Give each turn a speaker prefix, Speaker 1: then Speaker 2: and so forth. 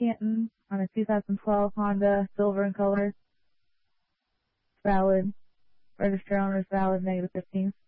Speaker 1: Canton on a 2012 Honda, silver in color. Valid. Register owner's valid, -15.